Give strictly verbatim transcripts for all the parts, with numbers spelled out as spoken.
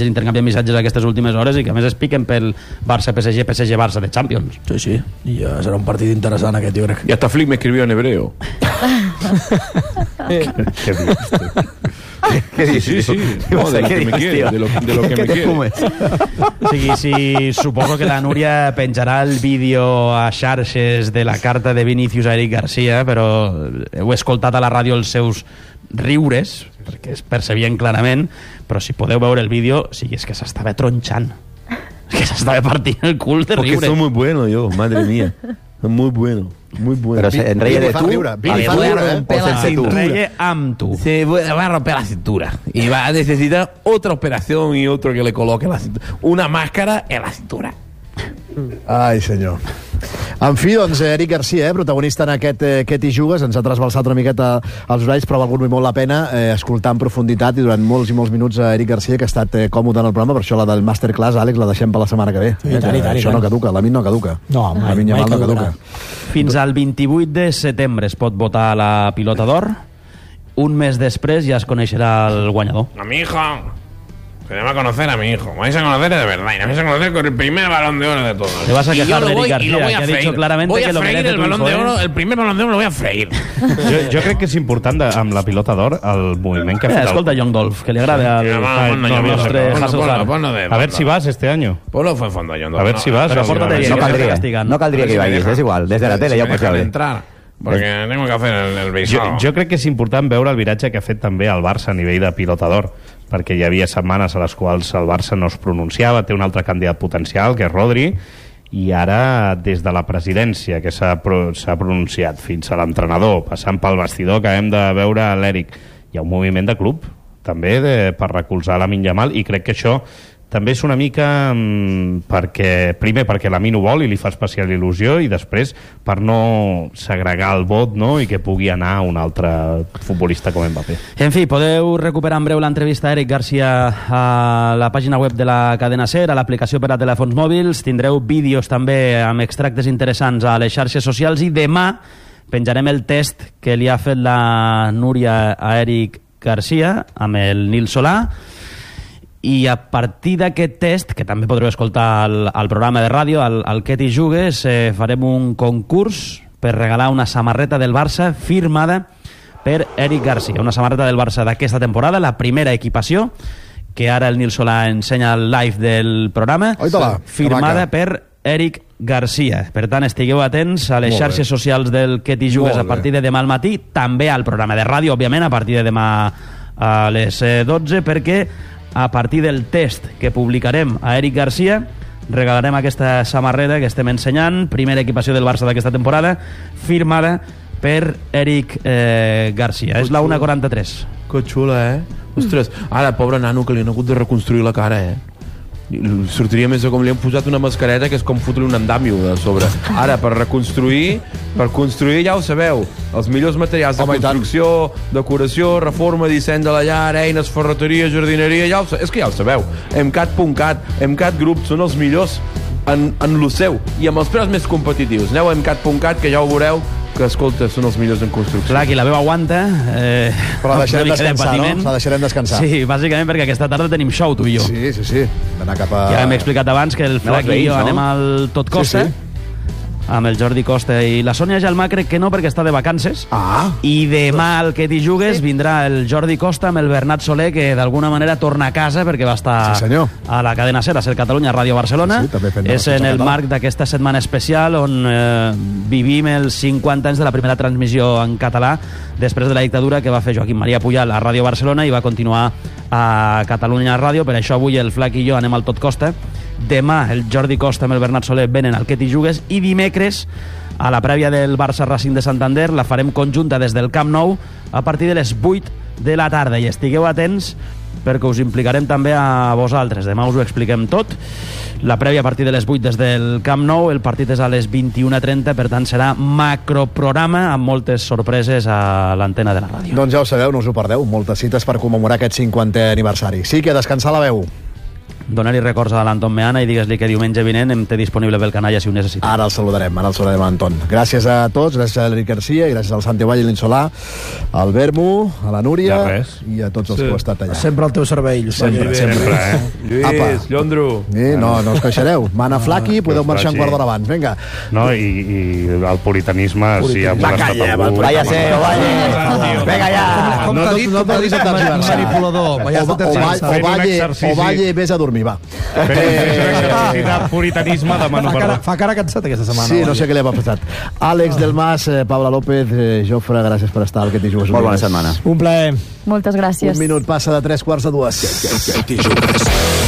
missatges, intercanvien missatges aquestes últimes hores i que a més es piquen pel Barça-P S G, P S G-Barça de Champions. Sí, sí, i ja serà un partit interessant aquest, jo crec. Y hasta Flick me escribió en hebreo. ¿Qué, qué dices tú? ¿Qué dices? Sí, sí, sí. No, de lo que me quiere, de lo, de lo que me quiere. O sigui, si suposo que la Núria penjarà el vídeo a xarxes de la carta de Vinícius a Eric Garcia, però heu escoltat a la ràdio els seus riures, perquè es percebien clarament, però si podeu veure el vídeo, sí, és que s'estava tronxant. És que s'estava partint el cul de riure. Porque son muy buenos yo, madre mía. Son muy buenos, muy buenos. Pero se enreie de tú. Vini fa riure, eh? O sense tú. Enreie amb tu. Se va a romper la cintura y va a necesitar otra operación y otro que le coloque la cintura. Una máscara en la cintura. Ai, senyor. En fi, doncs, Eric Garcia, eh, protagonista en aquest eh, Què t'hi jugues, ens ha trasbalsat una miqueta els orells, però ha valgut molt la pena eh, escoltar en profunditat i durant molts i molts minuts a Eric Garcia, que ha estat eh, còmode en el programa. Per això la del Masterclass, Àlex, la deixem per la setmana que ve. Sí, i tant, i tant, això i tant. no caduca, la M I N no caduca. No, mai, la M I N mai no caducarà. caduca. Fins al vint-i-vuit de setembre es pot votar la Pilota d'Or. Un mes després ja es coneixerà el guanyador. A mi hijo. Se va a conocer a mi hijo. Me vais a conocer de verdad. Y me vais a conocer con el primer balón de oro de todos. Te vas a Y yo quejar lo de voy- Eric y lo García, voy a que ha dicho freír. claramente Voy a que lo freír merece el tu balón hijo, de oro. ¿eh? El primer balón de oro lo voy a freír. Jo, jo crec que és important de, amb la pilota d'or el moviment que ha Eh, fet escolta, Young Dolph, que li agrada al, Ja, va, al ponlo, ja, nostre ponlo, Hasselhard. ponlo, ponlo de a ver si vas este año. Polo fue fondo, John. A ver si vas. Però al- pórtate bien, No que cal- se caldria. castiguen. No caldria que hi A ver si me vagis, dejan. és igual, des de la Si tele ja ho me pots dejan veure. entrar, porque tengo que hacer el, el Jo, visado. jo crec que és important veure el viratge que ha fet també el Barça a nivell de pilota d'or, perquè hi havia setmanes a les quals el Barça no es pronunciava, té un altre candidat potencial, que és Rodri, i ara des de la presidència, que s'ha pro, s'ha pronunciat, fins a l'entrenador, passant pel vestidor, que hem de veure l'Eric, hi ha un moviment de club també de, per recolzar Lamine Yamal, i crec que això també és una mica mmm, perquè, primer perquè Lamine ho vol i li fa especial il·lusió, i després per no segregar el vot, no?, i que pugui anar a un altre futbolista com Mbappé. En fi, podeu recuperar en breu l'entrevista a Eric Garcia a la pàgina web de la cadena SER, a l'aplicació per a telèfons mòbils. Tindreu vídeos també amb extractes interessants a les xarxes socials, i demà penjarem el test que li ha fet la Núria a Eric Garcia amb el Nil Solà, i a partir d'aquest test, que també podreu escoltar al, al programa de ràdio, al, al Què t'hi jugues, eh, farem un concurs per regalar una samarreta del Barça firmada per Eric Garcia, una samarreta del Barça d'aquesta temporada, la primera equipació, que ara el Nil Solà ensenya el live del programa, Oita-la, firmada que maca. per Eric Garcia. Per tant, estigueu atents a les Molt xarxes bé. socials del Què t'hi jugues Molt a partir bé. de demà al matí, també al programa de ràdio, òbviament, a partir de demà a les eh, dotze, perquè a partir del test que publicarem a Eric Garcia regalarem aquesta samarreta que estem ensenyant, primera equipació del Barça d'aquesta temporada, firmada per Eric eh, Garcia. És la una quaranta-tres. Que xula, eh? Ostres, ara, pobre nano, que li han hagut de reconstruir la cara, eh? I sortiria més de com li han posat una mascareta que és com fotre un andamio de sobre. Ara, per reconstruir, per construir, ja ho sabeu, els millors materials de Home, i tant. construcció, decoració, reforma, disseny de la llar, eines, ferreteria, jardineria, ja ho, sa- és que ja ho sabeu. emcat punt cat, emcat Group són els millors en, en lo seu i amb els preus més competitius. Aneu a emcat punt cat, que ja ho veureu, que, escolta, són els millors en construcció. Clar, qui la veu aguanta... Eh, Però la deixarem una mica de descansar, no? patiment. La deixarem descansar. Sí, bàsicament perquè aquesta tarda tenim show, tu i jo. Sí, sí, sí. D'anar cap a... Ja hem explicat abans que el Flac i jo veïns, no? anem al Tot Costa, Sí, sí. amb el Jordi Costa i la Sònia Gelmà, crec que no, perquè està de vacances. Ah, I demà al Què t'hi jugues vindrà el Jordi Costa amb el Bernat Soler, que d'alguna manera torna a casa perquè va estar Sí, senyor. a la cadena SER, a SER Catalunya, Ràdio Barcelona. Sí, també fent És relacions en en el català. marc d'aquesta setmana especial on eh, vivim els cinquanta anys de la primera transmissió en català després de la dictadura que va fer Joaquim Maria Pujal a Ràdio Barcelona i va continuar a Catalunya Ràdio. Per això avui el Flac i jo anem al Tot Costa. Demà el Jordi Costa amb el Bernat Soler venen al Què t'hi jugues, i dimecres a la prèvia del Barça Racing de Santander la farem conjunta des del Camp Nou a partir de les vuit de la tarda, i estigueu atents perquè us implicarem també a vosaltres. Demà us ho expliquem tot. La prèvia a partir de les vuit des del Camp Nou, el partit és a les vint-i-una trenta, per tant serà macroprograma amb moltes sorpreses a l'antena de la ràdio. doncs ja ho sabeu, no us ho perdeu. Moltes cites per commemorar aquest cinquantè aniversari. Sí, que descansar la veu. donar-hi records a l'Anton Meana i digues-li que diumenge vinent em té disponible pel canalla si ho necessita. Ara el saludarem, ara el saludarem a l'Anton. Gràcies a tots, gràcies a l'Eric Garcia i gràcies al Santi Vall i l'Insolà, al Bermu, a la Núria i a tots els sí. que heu estat allà. Sempre al teu servei, Lluís. Sempre, sempre. sempre eh? Lluís, Apa. Llondro. Eh, no, no us queixareu. Mana Flaqui, podeu marxar un quart d'hora abans. Vinga. No, i, i el puritanisme, si ha molestat calla, algú... Vaya seo, vaya. Vinga, ja. Com t'ha dit, com t'ha dit el manipulador. O Valle, vés a dormir, va. Fes un exercici de puritanisme, demano perdó. Fa cara cansat aquesta setmana. Sí, no sé què li ha passat. Àlex Del Mas, Paula López, Jofre, gràcies per estar al Que t'hi jugues. Molt bona setmana. Un plaer. Moltes gràcies. Un minut passa de tres quarts de dues. Que t'hi jugues.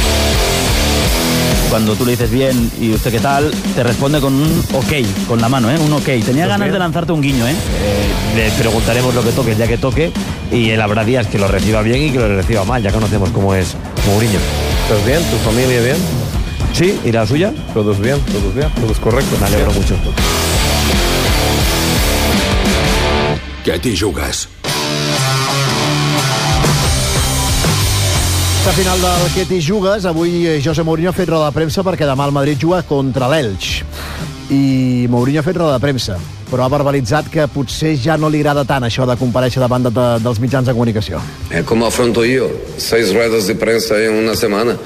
Cuando tú le dices bien y usted qué tal, te responde con un ok, con la mano, ¿eh? Un ok. Tenía ganas de lanzarte un guiño, ¿eh? ¿eh? Le preguntaremos lo que toque el día que toque y él habrá días que lo reciba bien y que lo reciba mal. Ya conocemos cómo es Mourinho. ¿Estás bien? ¿Tu familia bien? Sí, ¿y la suya? Todos bien, todos bien, todos correctos. Me alegro mucho. Que t'hi jugues. A final del Que t'hi jugues, avui José Mourinho ha fet roda de premsa perquè demà el Madrid juga contra l'Elx. I Mourinho ha fet roda de premsa, però ha verbalitzat que potser ja no li agrada tant això de comparèixer davant de, de, dels mitjans de comunicació. É como afronto yo, seis ruedas de prensa en una semana.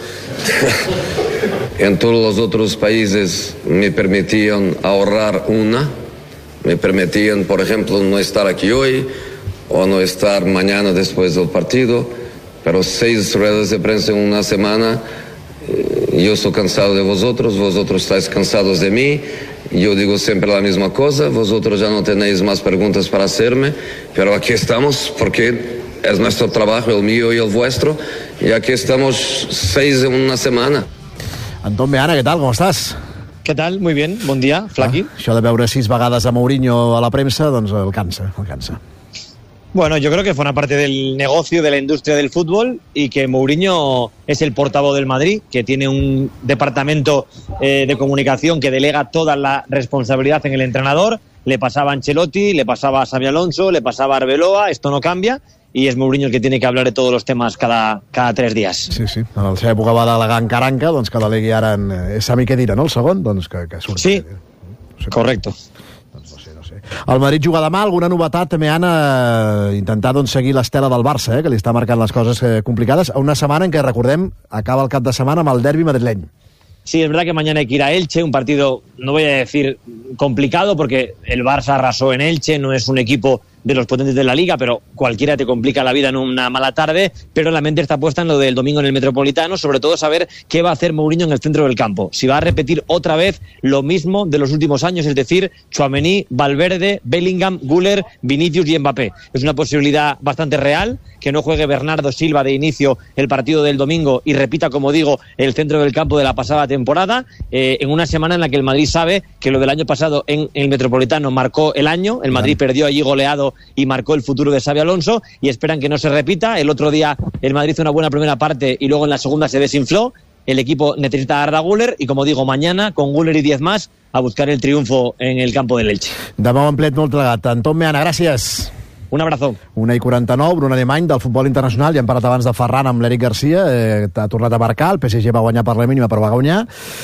En todos los otros países me permitían ahorrar una, me permitían, por ejemplo, no estar aquí hoy o no estar mañana después del partido. Pero seis ruedas de prensa en una semana, yo estoy cansado de vosotros, vosotros estáis cansados de mí, yo digo siempre la misma cosa, vosotros ya no tenéis más preguntas para hacerme, pero aquí estamos porque es nuestro trabajo, el mío y el vuestro, y aquí estamos seis en una semana. Anton Meana, ¿qué tal? ¿Cómo estás? ¿Qué tal? Muy bien, bon dia, Flaqui. Ah, això de veure sis vegades a Mourinho a la premsa, doncs el cansa, el cansa. Bueno, yo creo que forma parte del negocio de la industria del fútbol y que Mourinho es el portavoz del Madrid, que tiene un departamento eh, de comunicación que delega toda la responsabilidad en el entrenador. Le pasaba a Ancelotti, le pasaba a Xabi Alonso, le pasaba a Arbeloa, esto no cambia y es Mourinho el que tiene que hablar de todos los temas cada, cada tres días. Sí, sí. En la seva època va delegar en Caranca, doncs que delegui ara en eh, Sami Khedira, no? El segon, doncs que, que surti. Sí, sí, correcto. El Madrid juga demà, alguna novetat també, Anna, intentar doncs, seguir l'estela del Barça, eh, que li està marcant les coses eh, complicades, a una setmana en què, recordem, acaba el cap de setmana amb el derbi madrileny. Sí, es verdad que mañana hay que ir a Elche, un partido, no voy a decir complicado, porque el Barça arrasó en Elche, no es un equipo de los potentes de la Liga, pero cualquiera te complica la vida en una mala tarde, pero la mente está puesta en lo del domingo en el Metropolitano, sobre todo saber qué va a hacer Mourinho en el centro del campo. Si va a repetir otra vez lo mismo de los últimos años, es decir, Tchouaméni, Valverde, Bellingham, Güler, Vinicius y Mbappé. Es una posibilidad bastante real, que no juegue Bernardo Silva de inicio el partido del domingo y repita, como digo, el centro del campo de la pasada temporada, eh, en una semana en la que el Madrid sabe que lo del año pasado en el Metropolitano marcó el año, el Madrid perdió allí goleado y marcó el futuro de Xabi Alonso y esperan que no se repita. El otro día el Madrid hizo una buena primera parte y luego en la segunda se desinfló. El equipo necesita a Arda Güler y, como digo, mañana con Güler y diez más a buscar el triunfo en el campo del Elche. Demà un plet molt plegat. Anton Meana, gràcies. Un abrazo. una i quaranta-nou, Bruno Alemany, del futbol internacional. Ja hem parlat abans de Ferran amb l'Eric Garcia. Eh, ha tornat a marcar, el P S G va guanyar per la mínima, però va guanyar.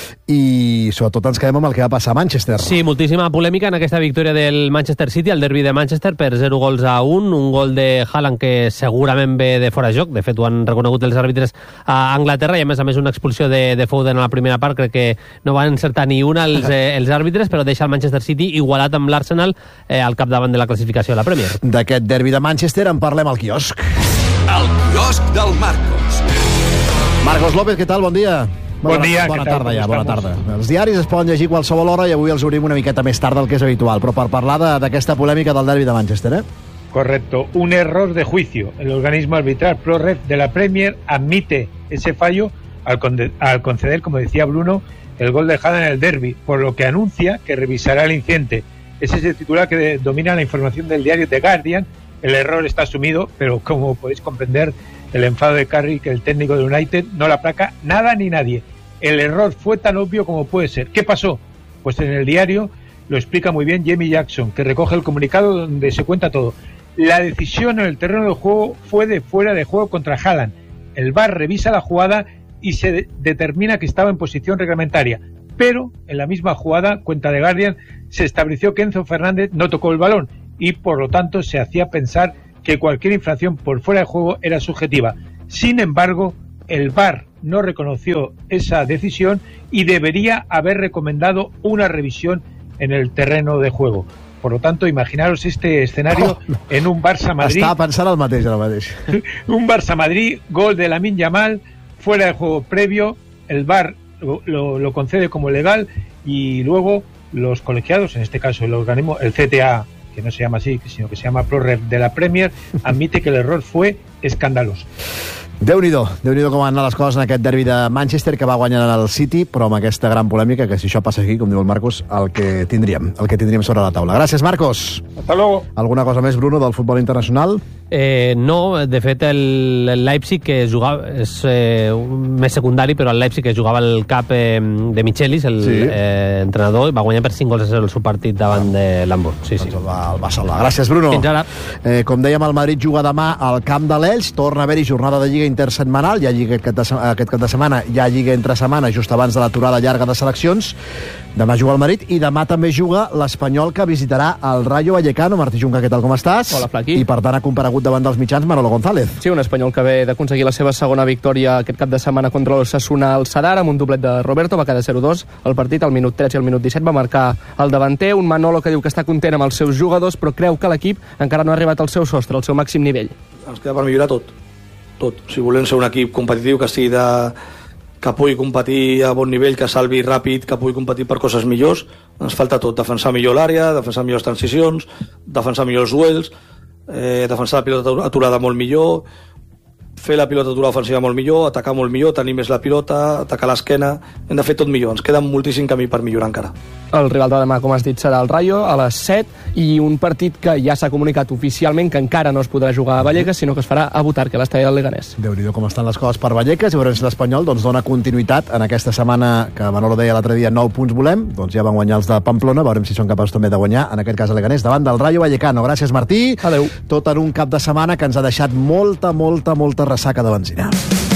I sobretot ens quedem amb el que va passar a Manchester. Sí, moltíssima polèmica en aquesta victòria del Manchester City, el derbi de Manchester, per zero gols a un. Un gol de Haaland que segurament ve de fora de joc. De fet, ho han reconegut els àrbitres a Anglaterra, i a més a més una expulsió de, de Foden a la primera part. Crec que no van encertar ni una els, eh, els àrbitres, però deixa el Manchester City igualat amb l'Arsenal eh, al capdavant de la classificació de la Premier. D'aquest derbi de Manchester en parlem al quiosc. El quiosc del Marcos. Marcos López, què tal? Bon dia. Bon bona, dia. Bona tal, tarda ja, bona estamos? tarda. Els diaris es poden llegir qualsevol hora i avui els obrim una miqueta més tard del que és habitual, però per parlar d'aquesta polèmica del derbi de Manchester, eh? Correcto. Un error de juicio. El organismo arbitral ProRef de la Premier admite ese fallo al, al conceder, como decía Bruno, el gol de Haaland en el derbi, por lo que anuncia que revisará el incidente. Ese es el titular que domina la información del diario The Guardian. El error está asumido, pero como podéis comprender, el enfado de Carrick, que el técnico de United, no la aplaca nada ni nadie. El error fue tan obvio como puede ser. ¿Qué pasó? Pues en el diario lo explica muy bien Jamie Jackson, que recoge el comunicado donde se cuenta todo. La decisión en el terreno de juego fue de fuera de juego contra Haaland. El V A R revisa la jugada y se de- determina que estaba en posición reglamentaria. Pero en la misma jugada, cuenta The Guardian, se estableció que Enzo Fernández no tocó el balón y por lo tanto se hacía pensar que cualquier infracción por fuera de juego era subjetiva. Sin embargo, el V A R no reconoció esa decisión y debería haber recomendado una revisión en el terreno de juego. Por lo tanto, imaginaros este escenario oh, en un Barça-Madrid. Estava pensant el mateix, el mateix. Un Barça-Madrid, gol de Lamine Yamal, fuera de juego previo, el V A R lo, lo, lo concede como legal y luego los colegiados, en este caso el organismo, el C T A, que no se llama así, sino que se llama ProRef de la Premier, admite que el error fue escandaloso. Déu-n'hi-do, Déu-n'hi-do com van anar les coses en aquest derbi de Manchester que va guanyar el City, però amb aquesta gran polèmica que si això passa aquí, com diu el Marcos, el que tindríem, el que tindríem sobre la taula. Gràcies, Marcos. Hasta luego. Alguna cosa més, Bruno, del futbol internacional? Eh, no, de fet el, el Leipzig que jugava és eh, més secundari, però el Leipzig que jugava el cap eh, de Michelis, el sí. eh, entrenador, va guanyar per cinc gols a zero el seu partit davant ah. de l'Hamburg. Sí, sí. Doncs el va, el va salvar. Gràcies, Bruno. Fins ara. Eh, com dèiem, el Madrid juga demà al camp de l'Elx, torna a haver-hi jornada de Lliga intersetmanal, hi ha Lliga aquest cap de, aquest cap de setmana, hi ha Lliga entre setmana just abans de l'aturada llarga de seleccions. Demà juga el Madrid i demà també juga l'Espanyol que visitarà el Rayo Vallecano. Martí Junca, què tal, com estàs? Hola, Flaqui. I per tant ha comparegut davant dels mitjans Manolo González. Sí, un espanyol que ve d'aconseguir la seva segona victòria aquest cap de setmana contra l'Osasuna al Sadar amb un doblet de Roberto, va quedar zero dos el partit, al minut tretze i al minut disset va marcar el davanter, un Manolo que diu que està content amb els seus jugadors però creu que l'equip encara no ha arribat al seu sostre, al seu màxim nivell. Ens queda per millorar tot, tot. Si volem ser un equip competitiu que sigui de... que pugui competir a bon nivell, que salvi ràpid, que pugui competir per coses millors, ens falta tot, defensar millor l'àrea, defensar millors transicions, defensar millors duels, eh, defensar la pilota aturada molt millor, fer la pilota aturada ofensiva molt millor, atacar molt millor, tenir més la pilota, atacar l'esquena, hem de fer tot millor, ens queda moltíssim camí per millorar encara. El rival de demà, com has dit, serà el Rayo a les set i un partit que ja s'ha comunicat oficialment que encara no es podrà jugar a Vallecas, sinó que es farà a Butarque, a l'estadi del Leganés. Déu-n'hi-do com estan les coses per Vallecas i veurem si l'Espanyol doncs, dona continuïtat en aquesta setmana que Manolo deia l'altre dia, nou punts volem, doncs ja van guanyar els de Pamplona, veurem si són capaços també de guanyar, en aquest cas a Leganés, davant del Rayo Vallecano. Gràcies, Martí. Adéu. Tot en un cap de setmana que ens ha deixat molta, molta, molta ressaca de benzina.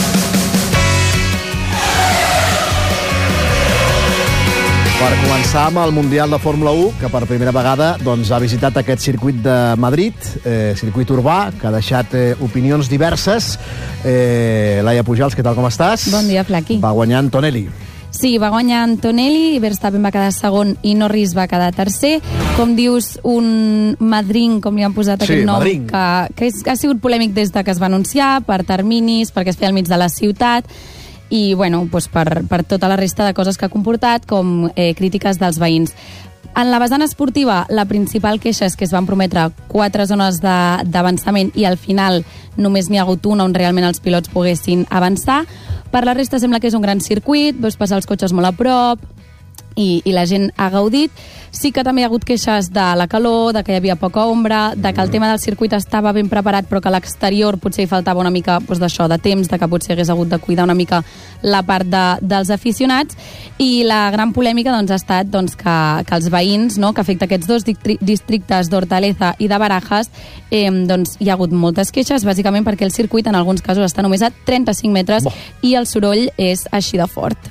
Per començar amb el Mundial de Fórmula u, que per primera vegada doncs, ha visitat aquest circuit de Madrid, eh, circuit urbà, que ha deixat eh, opinions diverses. Eh, Laia Pujals, què tal, com estàs? Bon dia, Flaqui. Va guanyar Antonelli. Sí, va guanyar Antonelli, Verstappen va quedar segon i Norris va quedar tercer. Com dius, un madring, com li han posat sí, aquest nom, madring. que, que és, ha sigut polèmic des de que es va anunciar, per terminis, perquè es feia al mig de la ciutat, i bueno, doncs per, per tota la resta de coses que ha comportat, com eh, crítiques dels veïns. En la vessant esportiva, la principal queixa és que es van prometre quatre zones d'avançament i al final només n'hi ha hagut una on realment els pilots poguessin avançar. Per la resta sembla que és un gran circuit, veus passar els cotxes molt a prop i, i la gent ha gaudit. Sí que també hi ha hagut queixes de la calor, de que hi havia poca ombra, de que el tema del circuit estava ben preparat però que a l'exterior potser hi faltava una mica doncs, d'això, de temps, de que potser hagués hagut de cuidar una mica la part de, dels aficionats. I la gran polèmica doncs, ha estat doncs, que, que els veïns, no, que afecta aquests dos districtes d'Hortaleza i de Barajas, eh, doncs, hi ha hagut moltes queixes, bàsicament perquè el circuit en alguns casos està només a trenta-cinc metres Bo. i el soroll és així de fort.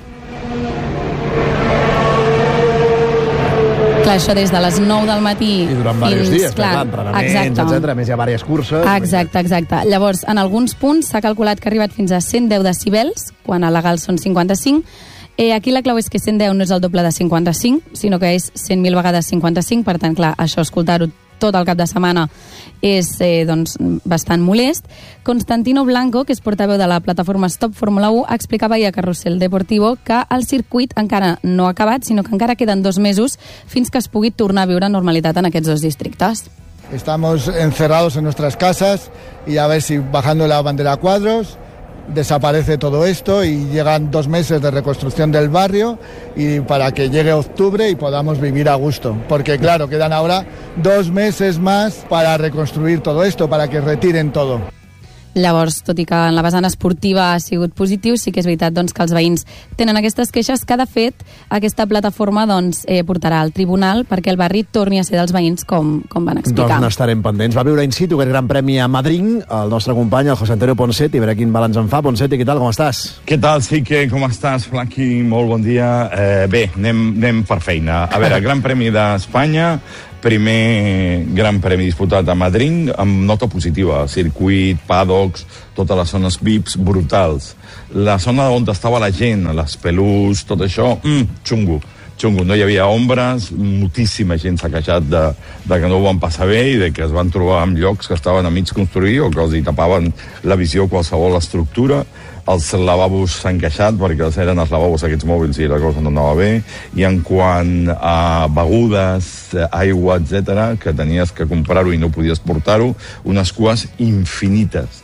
Clar, això des de les nou del matí i durant fins, diversos dies, clar, clar, entrenaments, etcètera. A més, hi ha diverses curses. Exacte, exacte. Llavors, en alguns punts s'ha calculat que ha arribat fins a cent deu decibels, quan a legal són cinquanta-cinc. Eh, aquí la clau és que cent deu no és el doble de cinquanta-cinc, sinó que és cent mil vegades cinquanta-cinc, per tant, clar, això escoltar-ho tot el cap de setmana és eh, doncs, bastant molest. Constantino Blanco, que és portaveu de la plataforma Stop Fórmula u, explicava ahir a Carrusel Deportivo que el circuit encara no ha acabat, sinó que encara queden dos mesos fins que es pugui tornar a viure normalitat en aquests dos districtes. Estamos encerrados en nuestras casas y a ver si bajando la bandera a cuadros desaparece todo esto y llegan dos meses de reconstrucción del barrio y para que llegue octubre y podamos vivir a gusto, porque claro, quedan ahora dos meses más para reconstruir todo esto, para que retiren todo. Llavors, tot i que en la vessant esportiva ha sigut positiu, sí que és veritat doncs, que els veïns tenen aquestes queixes que, de fet, aquesta plataforma doncs, eh, portarà al tribunal perquè el barri torni a ser dels veïns, com, com van explicar. Doncs n'estarem pendents. Va viure in situ aquest gran premi a Madrid, el nostre company, el José Antonio Ponseti, a veure quin balanç en fa. Ponseti, què tal, com estàs? Què tal, Sique, com estàs, Flaqui? Molt bon dia. Eh, bé, anem, anem per feina. A veure, Gran Premi d'Espanya, primer Gran Premi disputat a Madrid, amb nota positiva. Circuit, paddocks, totes les zones V I Ps brutals. La zona on estava la gent, les pelús, tot això, mm, xungo. xungo, no hi havia ombres, moltíssima gent s'ha queixat de, de que no ho van passar bé i de que es van trobar en llocs que estaven a mig construir o que els hi tapaven la visió qualsevol estructura. Els lavabos s'han queixat perquè eren els lavabos aquests mòbils i la cosa no anava bé. I en quant a begudes, aigua, etcètera, que tenies que comprar-ho i no podies portar-ho, unes cues infinites.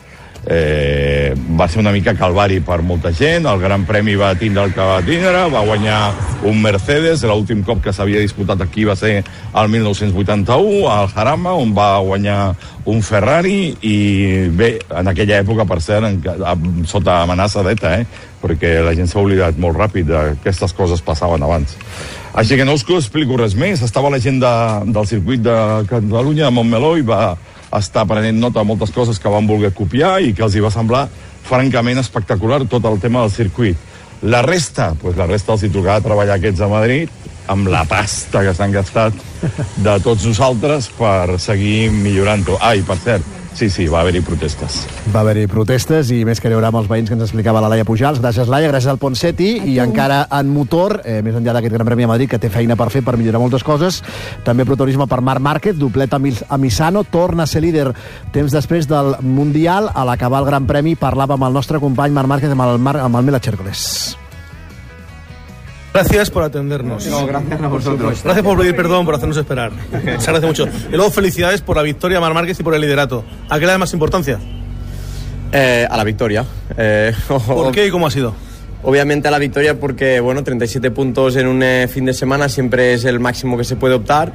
Eh, va ser una mica calvari per molta gent. El Gran Premi va tindre el que va tindre, va guanyar un Mercedes. L'últim cop que s'havia disputat aquí va ser el mil nou-cents vuitanta-u al Jarama, on va guanyar un Ferrari. I bé, en aquella època, per cert, en, sota amenaça d'ETA, eh? perquè la gent s'ha oblidat molt ràpid que aquestes coses passaven abans. Així que no us explico res més. Estava la gent de, del circuit de Catalunya, de Montmeló, i va està prenent nota de moltes coses que van voler copiar i que els hi va semblar francament espectacular tot el tema del circuit. La resta, pues la resta els hi tocava treballar aquests a Madrid amb la pasta que s'han gastat de tots nosaltres per seguir millorant-ho. Ah, i per cert, sí, sí, va haver-hi protestes. Va haver-hi protestes i més que hi haurà amb els veïns que ens explicava la Laia Pujals. Gràcies, Laia, gràcies al Ponseti. I encara en motor, eh, més enllà d'aquest Gran Premi a Madrid, que té feina per fer per millorar moltes coses, també protagonisme per Marc Márquez, doblet a Misano, torna a ser líder temps després del Mundial. A l'acabar el Gran Premi parlava amb el nostre company Marc Márquez, amb el, Mar, amb el Mela Chércoles. Gracias por atendernos. No, gracias a vosotros. Gracias por pedir perdón, por hacernos esperar. Se agradece mucho. Y luego felicidades por la victoria a Marc Márquez y por el liderato. ¿A qué le da más importancia? Eh, a la victoria. Eh, ¿Por qué y cómo ha sido? Obviamente a la victoria porque, bueno, treinta y siete puntos en un eh, fin de semana siempre es el máximo que se puede optar.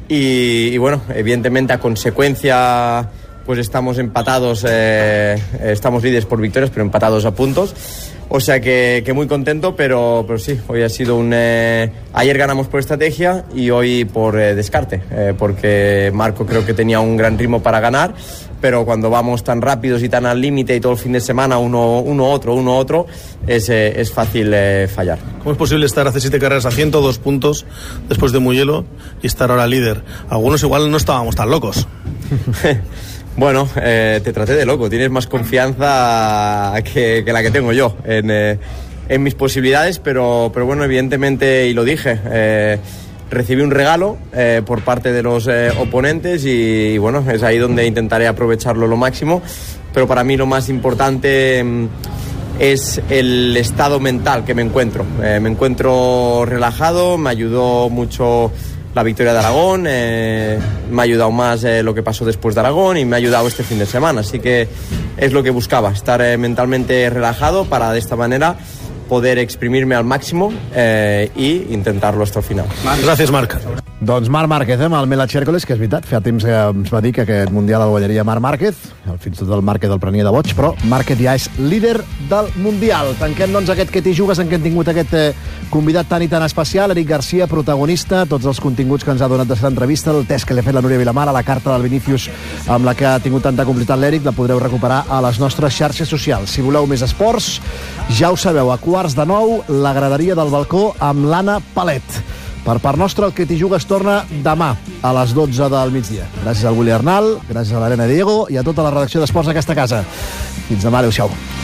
Y, y bueno, evidentemente a consecuencia, pues estamos empatados, eh, estamos líderes por victorias, pero empatados a puntos. O sea que, que muy contento, pero, pero sí, hoy ha sido un... Eh, ayer ganamos por estrategia y hoy por eh, descarte, eh, porque Marco creo que tenía un gran ritmo para ganar, pero cuando vamos tan rápidos y tan al límite y todo el fin de semana uno, uno otro, uno otro, es, eh, es fácil eh, fallar. ¿Cómo es posible estar hace siete carreras a ciento dos puntos después de Mugello y estar ahora líder? Algunos igual no estábamos tan locos. Bueno, eh, te traté de loco. Tienes más confianza que, que la que tengo yo en, eh, en mis posibilidades, pero, pero bueno, evidentemente, y lo dije, eh, recibí un regalo eh, por parte de los eh, oponentes y, y bueno, es ahí donde intentaré aprovecharlo lo máximo, pero para mí lo más importante mm, es el estado mental que me encuentro. Eh, me encuentro relajado, me ayudó mucho la victoria de Aragón, eh, me ha ayudado más eh, lo que pasó después de Aragón y me ha ayudado este fin de semana, así que es lo que buscaba, estar eh, mentalmente relajado para de esta manera poder exprimirme al máximo eh, i intentar-lo hasta el final. Gràcies, Marc. Doncs Marc Márquez, amb el Mela Chércoles, que és veritat, fa temps que ens va dir que aquest Mundial el guanyaria Marc Márquez, fins i tot el Márquez el prenia de boig, però Márquez ja és líder del Mundial. Tanquem, doncs, aquest Que t'hi jugues en què hem tingut aquest eh, convidat tan i tan especial, Eric Garcia, protagonista, tots els continguts que ens ha donat de aquesta entrevista, el test que li ha fet la Núria Vilamar, a la carta del Vinícius amb la que ha tingut tanta completat l'Eric, la podreu recuperar a les nostres xarxes socials. Si voleu més esports, ja ho sabeu, a quarts de nou, la graderia del balcó amb l'Anna Palet. Per part nostra, el Que t'hi jugues torna demà a les dotze del migdia. Gràcies al Willy Arnal, gràcies a l'Arena Diego i a tota la redacció d'Esports d'aquesta casa. Fins demà, adéu-siau.